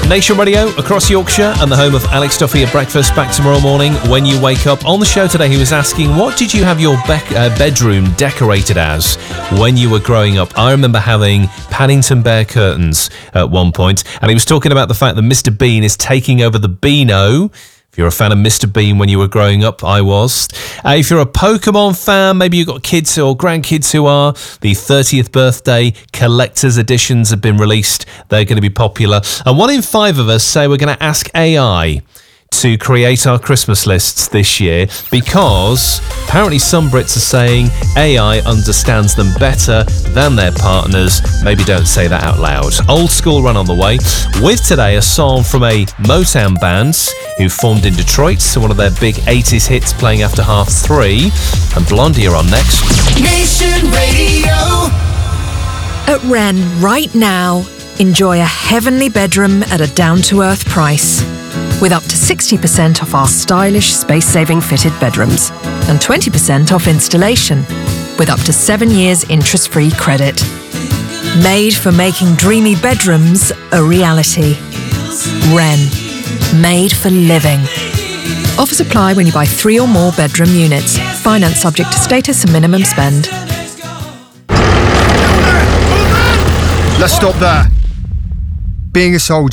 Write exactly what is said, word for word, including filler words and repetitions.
Nation Radio across Yorkshire and the home of Alex Duffy at breakfast. Back tomorrow morning when you wake up. On the show today, he was asking, what did you have your be- uh, bedroom decorated as when you were growing up? I remember having Paddington Bear curtains at one point, and he was talking about the fact that Mister Bean is taking over the Beano. If you're a fan of Mister Bean when you were growing up, I was. Uh, if you're a Pokemon fan, maybe you've got kids or grandkids who are, the thirtieth birthday collector's editions have been released. They're going to be popular. And one in five of us say we're going to ask A I to create our Christmas lists this year, because apparently some Brits are saying A I understands them better than their partners. Maybe don't say that out loud. Old School Run on the way, with today a song from a Motown band who formed in Detroit, so one of their big eighties hits playing after half three. And Blondie are on next. Nation Radio. At Wren, right now, enjoy a heavenly bedroom at a down-to-earth price, with up to sixty percent off our stylish, space-saving fitted bedrooms and twenty percent off installation, with up to seven years interest-free credit. Made for making dreamy bedrooms a reality. Wren. Made for living. Offers apply when you buy three or more bedroom units. Finance subject to status and minimum spend. Let's stop there. Being a soldier